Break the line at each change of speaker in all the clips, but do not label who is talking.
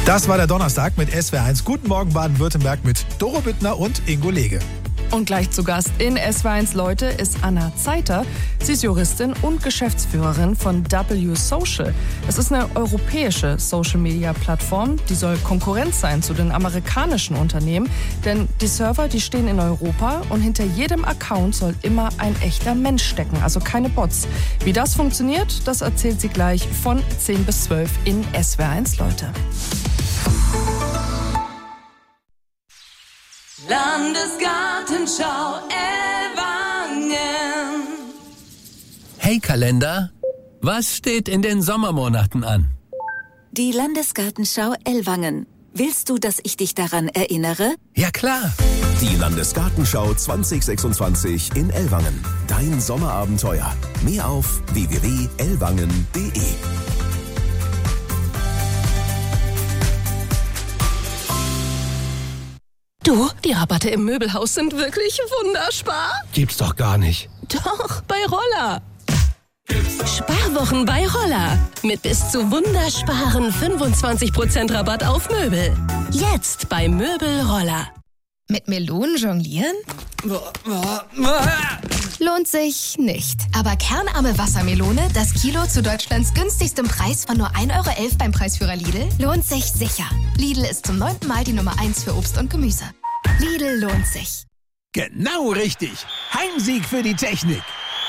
Das war der Donnerstag mit SWR1. Guten Morgen Baden-Württemberg mit Doro Büttner und Ingo Lege.
Und gleich zu Gast in SWR1 Leute ist Anna Zeiter. Sie ist Juristin und Geschäftsführerin von W Social. Es ist eine europäische Social-Media-Plattform, die soll Konkurrenz sein zu den amerikanischen Unternehmen. Denn die Server, die stehen in Europa und hinter jedem Account soll immer ein echter Mensch stecken, also keine Bots. Wie das funktioniert, das erzählt sie gleich von 10 bis 12 in SWR1 Leute.
Landesgartenschau Ellwangen.
Hey Kalender, was steht in den Sommermonaten an?
Die Landesgartenschau Ellwangen. Willst du, dass ich dich daran erinnere?
Ja klar.
Die Landesgartenschau 2026 in Ellwangen. Dein Sommerabenteuer. Mehr auf www.ellwangen.de.
Du, die Rabatte im Möbelhaus sind wirklich wunderspar.
Gibt's doch gar nicht.
Doch, bei Roller. Sparwochen bei Roller. Mit bis zu wundersparen 25% Rabatt auf Möbel. Jetzt bei Möbel Roller.
Mit Melonen jonglieren? Lohnt sich nicht. Aber kernarme Wassermelone, das Kilo zu Deutschlands günstigstem Preis von nur 1,11 € beim Preisführer Lidl, lohnt sich sicher. Lidl ist zum 9. Mal die Nummer 1 für Obst und Gemüse. Lidl lohnt sich.
Genau richtig. Heimsieg für die Technik.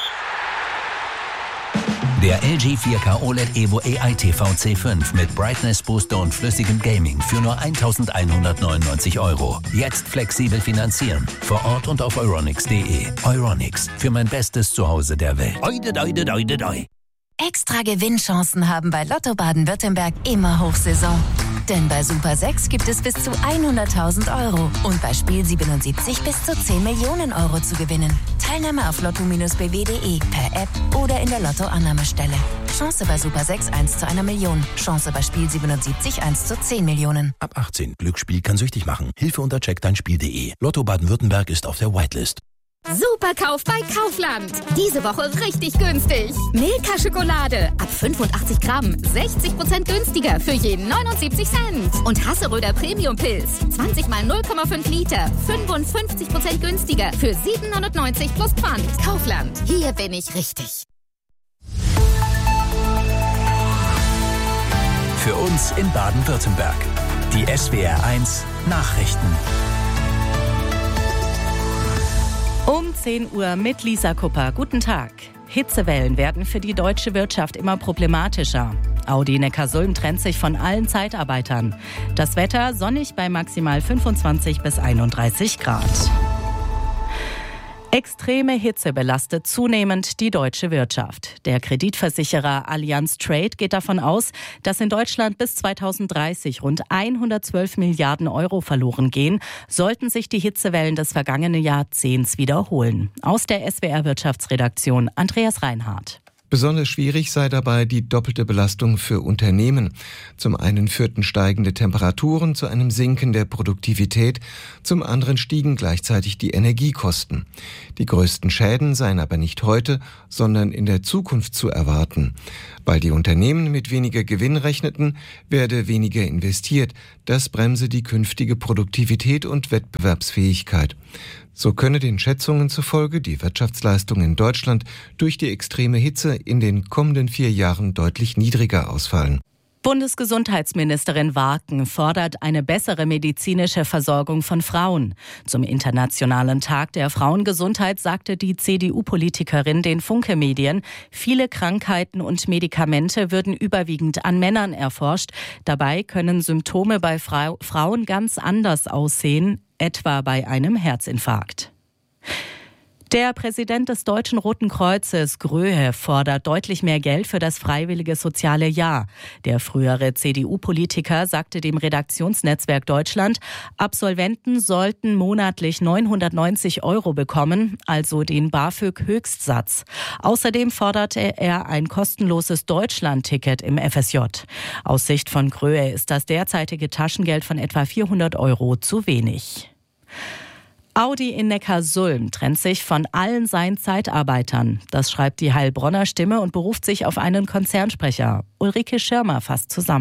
Der LG 4K OLED Evo AI TV C5 mit Brightness Booster und flüssigem Gaming für nur 1.199 €. Jetzt flexibel finanzieren. Vor Ort und auf euronics.de. Euronics, für mein bestes Zuhause der Welt.
Extra Gewinnchancen haben bei Lotto Baden-Württemberg immer Hochsaison. Denn bei Super 6 gibt es bis zu 100.000 € und bei Spiel 77 bis zu 10 Millionen € zu gewinnen. Teilnahme auf lotto-bw.de, per App oder in der Lotto-Annahmestelle. Chance bei Super 6 1 zu 1 Million. Chance bei Spiel 77 1 zu 10 Millionen.
Ab 18. Glücksspiel kann süchtig machen. Hilfe unter checkdeinspiel.de. Lotto Baden-Württemberg ist auf der Whitelist.
Superkauf bei Kaufland. Diese Woche richtig günstig. Milka-Schokolade ab 85 Gramm, 60% günstiger für jeden 79 Cent. Und Hasseröder Premium-Pilz, 20 mal 0,5 Liter, 55% günstiger für 7,90 plus Pfand. Kaufland, hier bin ich richtig.
Für uns in Baden-Württemberg. Die SWR1 Nachrichten.
Um 10 Uhr mit Lisa Kupper. Guten Tag. Hitzewellen werden für die deutsche Wirtschaft immer problematischer. Audi Neckarsulm trennt sich von allen Zeitarbeitern. Das Wetter sonnig bei maximal 25 bis 31 Grad. Extreme Hitze belastet zunehmend die deutsche Wirtschaft. Der Kreditversicherer Allianz Trade geht davon aus, dass in Deutschland bis 2030 rund 112 Milliarden € verloren gehen, sollten sich die Hitzewellen des vergangenen Jahrzehnts wiederholen. Aus der SWR-Wirtschaftsredaktion Andreas Reinhardt.
Besonders schwierig sei dabei die doppelte Belastung für Unternehmen. Zum einen führten steigende Temperaturen zu einem Sinken der Produktivität, zum anderen stiegen gleichzeitig die Energiekosten. Die größten Schäden seien aber nicht heute, sondern in der Zukunft zu erwarten. Weil die Unternehmen mit weniger Gewinn rechneten, werde weniger investiert. Das bremse die künftige Produktivität und Wettbewerbsfähigkeit. So könne den Schätzungen zufolge die Wirtschaftsleistung in Deutschland durch die extreme Hitze in den kommenden 4 Jahren deutlich niedriger ausfallen.
Bundesgesundheitsministerin Warken fordert eine bessere medizinische Versorgung von Frauen. Zum Internationalen Tag der Frauengesundheit sagte die CDU-Politikerin den Funke-Medien, viele Krankheiten und Medikamente würden überwiegend an Männern erforscht. Dabei können Symptome bei Frauen ganz anders aussehen, etwa bei einem Herzinfarkt. Der Präsident des Deutschen Roten Kreuzes, Gröhe, fordert deutlich mehr Geld für das freiwillige soziale Jahr. Der frühere CDU-Politiker sagte dem Redaktionsnetzwerk Deutschland, Absolventen sollten monatlich 990 € bekommen, also den BAföG-Höchstsatz. Außerdem forderte er ein kostenloses Deutschland-Ticket im FSJ. Aus Sicht von Gröhe ist das derzeitige Taschengeld von etwa 400 € zu wenig. Audi in Neckarsulm trennt sich von allen seinen Zeitarbeitern. Das schreibt die Heilbronner Stimme und beruft sich auf einen Konzernsprecher. Ulrike Schirmer fasst zusammen.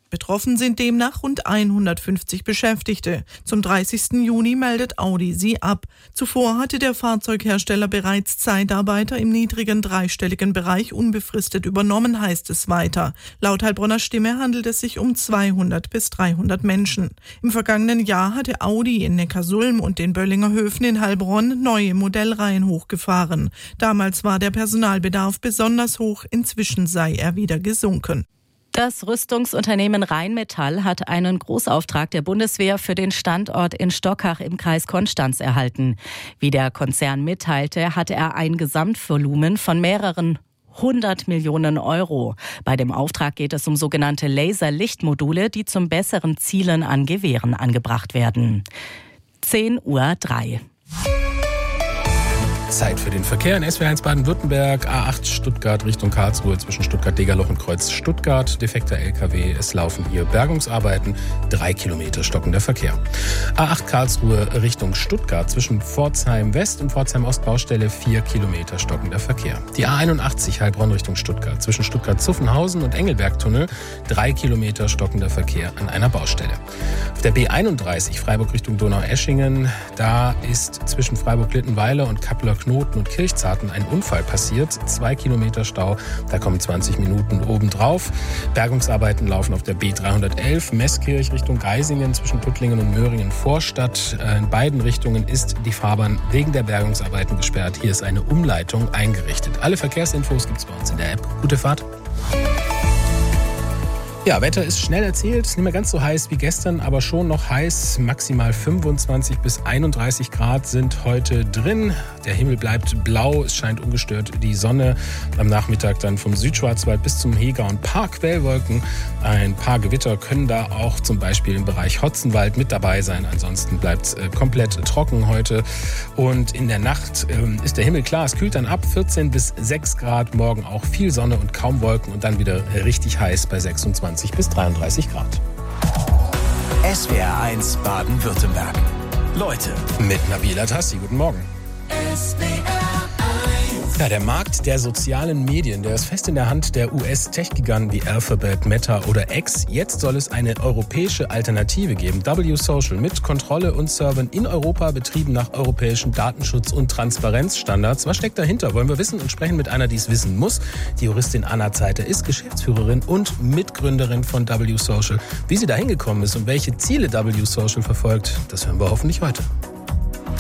Betroffen sind demnach rund 150 Beschäftigte. Zum 30. Juni meldet Audi sie ab. Zuvor hatte der Fahrzeughersteller bereits Zeitarbeiter im niedrigen dreistelligen Bereich unbefristet übernommen, heißt es weiter. Laut Heilbronner Stimme handelt es sich um 200 bis 300 Menschen. Im vergangenen Jahr hatte Audi in Neckarsulm und den Böllinger Höfen in Heilbronn neue Modellreihen hochgefahren. Damals war der Personalbedarf besonders hoch, inzwischen sei er wieder gesunken.
Das Rüstungsunternehmen Rheinmetall hat einen Großauftrag der Bundeswehr für den Standort in Stockach im Kreis Konstanz erhalten. Wie der Konzern mitteilte, hatte er ein Gesamtvolumen von mehreren 100 Millionen Euro. Bei dem Auftrag geht es um sogenannte Laserlichtmodule, die zum besseren Zielen an Gewehren angebracht werden. 10:03 Uhr.
Zeit für den Verkehr in SW1 Baden-Württemberg, A8 Stuttgart Richtung Karlsruhe zwischen Stuttgart-Degerloch und Kreuz Stuttgart. Defekter LKW, es laufen hier Bergungsarbeiten, 3 Kilometer stockender Verkehr. A8 Karlsruhe Richtung Stuttgart zwischen Pforzheim West und Pforzheim Ost Baustelle, 4 Kilometer stockender Verkehr. Die A81 Heilbronn Richtung Stuttgart zwischen Stuttgart-Zuffenhausen und Engelbergtunnel, 3 Kilometer stockender Verkehr an einer Baustelle. Auf der B31 Freiburg Richtung Donaueschingen, da ist zwischen Freiburg-Littenweiler und Kappeler Knoten und Kirchzarten ein Unfall passiert. 2 Kilometer Stau, da kommen 20 Minuten obendrauf. Bergungsarbeiten laufen auf der B311 Meßkirch Richtung Geisingen zwischen Tuttlingen und Möhringen Vorstadt. In beiden Richtungen ist die Fahrbahn wegen der Bergungsarbeiten gesperrt. Hier ist eine Umleitung eingerichtet. Alle Verkehrsinfos gibt es bei uns in der App. Gute Fahrt. Ja, Wetter ist schnell erzählt, nicht mehr ganz so heiß wie gestern, aber schon noch heiß. Maximal 25 bis 31 Grad sind heute drin. Der Himmel bleibt blau, es scheint ungestört die Sonne. Am Nachmittag dann vom Südschwarzwald bis zum Hegau ein paar Quellwolken. Ein paar Gewitter können da auch zum Beispiel im Bereich Hotzenwald mit dabei sein. Ansonsten bleibt es komplett trocken heute. Und in der Nacht ist der Himmel klar, es kühlt dann ab, 14 bis 6 Grad. Morgen auch viel Sonne und kaum Wolken und dann wieder richtig heiß bei 26 bis 33 Grad.
SWR1 Baden-Württemberg. Leute
mit Nabil Atassi. Guten Morgen. Ja, der Markt der sozialen Medien, der ist fest in der Hand der US-Tech-Giganten wie Alphabet, Meta oder X. Jetzt soll es eine europäische Alternative geben, W-Social, mit Kontrolle und Servern in Europa, betrieben nach europäischen Datenschutz- und Transparenzstandards. Was steckt dahinter? Wollen wir wissen und sprechen mit einer, die es wissen muss. Die Juristin Anna Zeiter ist Geschäftsführerin und Mitgründerin von W-Social. Wie sie da hingekommen ist und welche Ziele W-Social verfolgt, das hören wir hoffentlich heute.